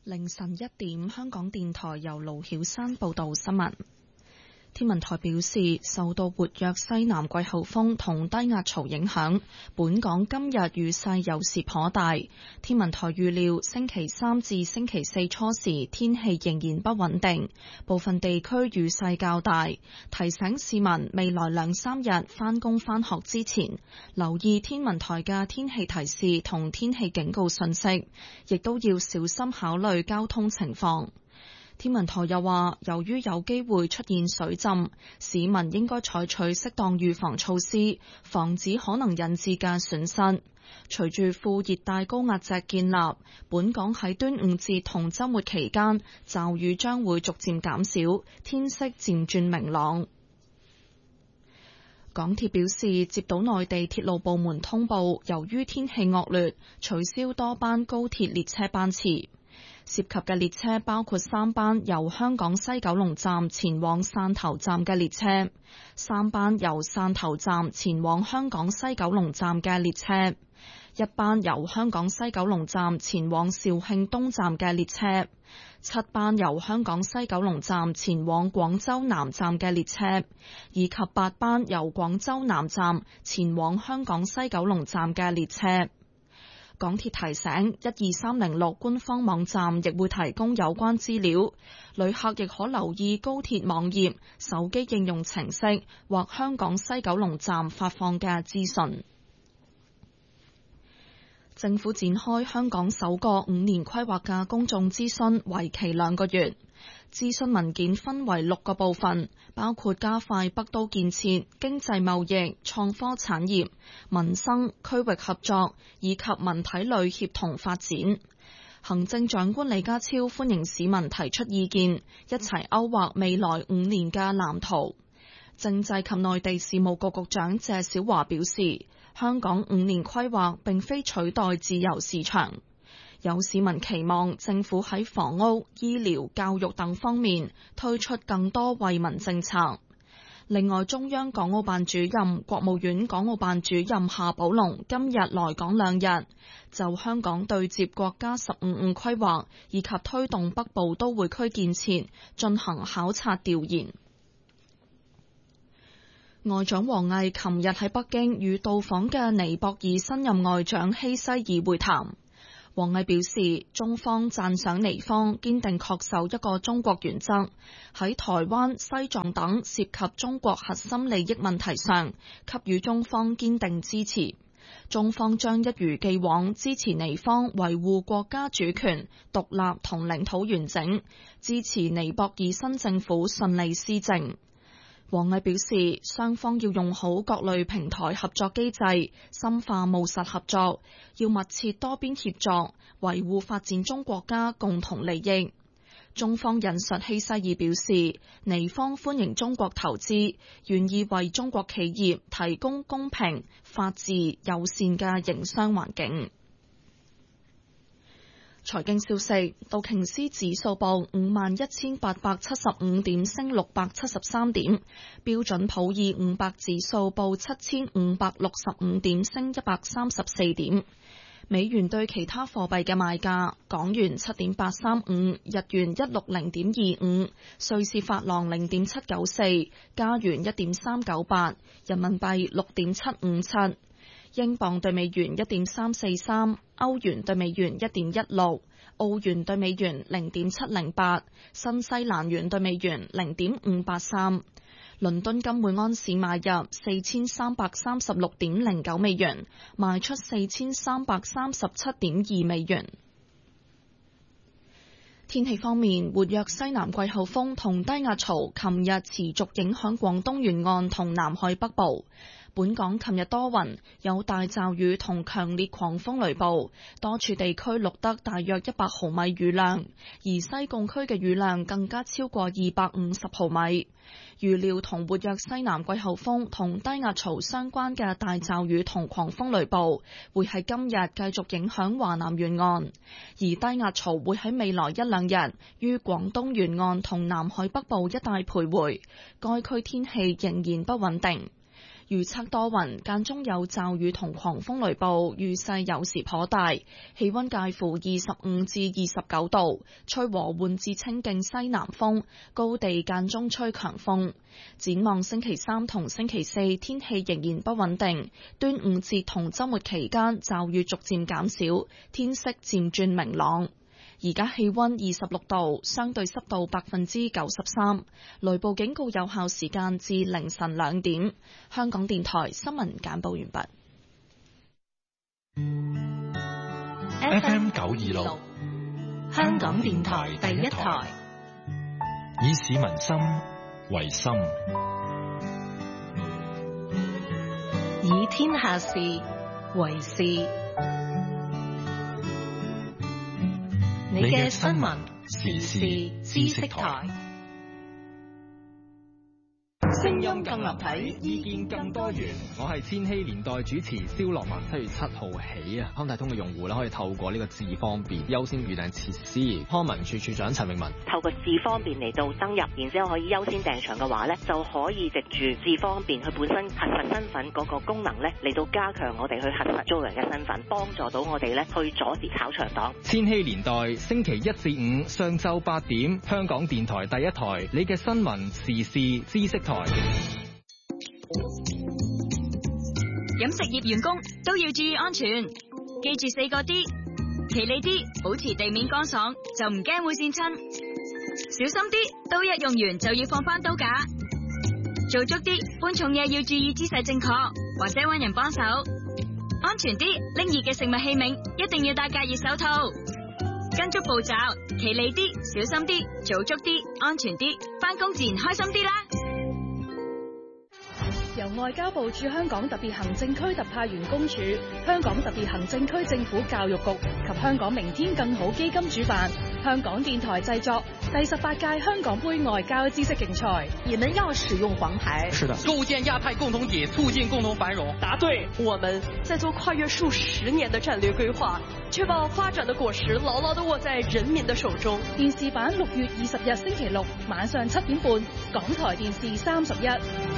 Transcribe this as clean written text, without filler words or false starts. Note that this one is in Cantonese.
凌晨1點，香港電台由盧曉珊報道新聞。天文台表示，受到活躍西南季候風同低壓槽影響，本港今日雨勢有時頗大。天文台預料星期3至星期4初時天氣仍然不穩定，部分地區雨勢較大，提醒市民未來2-3日返工返學之前，留意天文台嘅天氣提示同天氣警告信息，亦都要小心考慮交通情況。天文台又話，由於有機會出現水浸，市民應該採取適當預防措施，防止可能引致嘅損失。隨住副熱帶高壓脊建立，本港喺端午節同週末期間，驟雨將會逐漸減少，天色漸轉明朗。港鐵表示，接到內地鐵路部門通報，由於天氣惡劣，取消多班高鐵列車班次。涉及嘅列車包括3班由香港西九龍站前往汕頭站嘅列車，3班由汕頭站前往香港西九龍站嘅列車，1班由香港西九龍站前往肇慶東站嘅列車，7班由香港西九龍站前往廣州南站嘅列車，以及8班由廣州南站前往香港西九龍站嘅列車。港鐵提醒12306官方網站亦會提供有關資料，旅客亦可留意高鐵網頁、手機應用程式或香港西九龍站發放嘅資訊。政府展開香港首個5年規劃嘅公眾諮詢，為期2個月。諮詢文件分為6個部分，包括加快北都建設、經濟貿易、創科產業、民生、區域合作以及文體旅協同發展。行政長官李家超歡迎市民提出意見，一齊勾畫未來5年嘅藍圖。政制及內地事務局局長謝小華表示，香港5年規劃並非取代自由市場。有市民期望政府喺房屋、醫療、教育等方面推出更多惠民政策。另外，中央港澳辦主任、國務院港澳辦主任夏寶龍今日來港2日，就香港對接國家15五規劃以及推動北部都會區建設進行考察調研。外長王毅琴日喺北京與到訪嘅尼泊爾新任外長希西爾會談。王毅表示，中方讚賞尼方堅定恪守一個中國原則，喺台灣、西藏等涉及中國核心利益問題上給予中方堅定支持。中方將一如既往支持尼方維護國家主權、獨立同領土完整，支持尼泊爾新政府順利施政。王毅表示，雙方要用好各類平台合作機制，深化務實合作，要密切多邊協作，維護發展中國家共同利益。中方引述希西爾表示，尼方歡迎中國投資，願意為中國企業提供公平、法治、友善嘅營商環境。財經消息，道瓊斯指數報51,875點，升673點；標準普爾500指數報7,565點，升134點。美元對其他貨幣嘅賣價：港元7.835，日元160.25，瑞士法郎0.794，加元1.398，人民幣6.757。英鎊對美元1.343，歐元對美元1.16，澳元對美元0.708，新西蘭元對美元0.583。倫敦金每安士買入4336.09美元，賣出4337.2美元。天氣方面，活躍西南季候風同低壓槽琴日持續影響廣東沿岸同南海北部。本港琴日多雲，有大驟雨同強烈狂風雷暴，多處地區錄得大約100毫米雨量，而西貢區嘅雨量更加超過250毫米。預料同活躍西南季候風同低壓槽相關嘅大驟雨同狂風雷暴會喺今日繼續影響華南沿岸，而低壓槽會喺未來1-2日於廣東沿岸同南海北部一帶徘徊，該區天氣仍然不穩定。 預測多雲，間中有驟雨同狂風雷暴，雨勢有時頗大，氣溫介乎25至29度，吹和緩至清勁西南風，高地間中吹強風。展望星期三同星期四，天氣仍然不穩定，端午節同週末期間驟雨逐漸減少，天色漸轉明朗。而家氣溫26度，相對濕度93%，雷暴警告有效時間至凌晨2點。香港電台新聞簡報完畢。 FM 926，香港電台第一台，以市民心為心， 以天下事為事。你嘅新聞時事知識台， 聲音更立體，意見更多元。我係千禧年代主持蕭樂文。7月7號起啊，康泰通嘅用戶咧可以透過呢個智方便優先預訂設施。康文署署長陳詠文， 透過智方便嚟到登入，然之後可以優先訂場嘅話咧，就可以藉住智方便佢本身核實身份嗰個功能咧，嚟到加強我哋去核實租人嘅身份，幫助到我哋咧去阻截炒場黨。 千禧年代星期1至5上晝8點，香港電台第一台，你嘅新聞時事知識台。 飲食業員工都要注意安全，記住4個D，企理啲，保持地面乾爽，就唔驚會跣親；小心啲，刀一用完就要放翻刀架；做足啲，搬重嘢要注意姿勢正確，或者搵人幫手；安全啲，拎熱嘅食物器皿一定要戴隔熱手套。跟足步驟，企理啲，小心啲，做足啲，安全啲，翻工自然開心啲啦。 由外交部駐香港特別行政區特派員公署、香港特別行政區政府教育局及香港明天更好基金主辦，香港電台製作第18屆香港杯外交知識競賽。 你們要使用黃牌。 是的。構建亞太共同體，促進共同繁榮。 答對。我們在做跨越數十年的戰略規劃，確保發展的果實牢牢地握在人民的手中。 電視版6月20日星期六晚上7點半，港台電視31。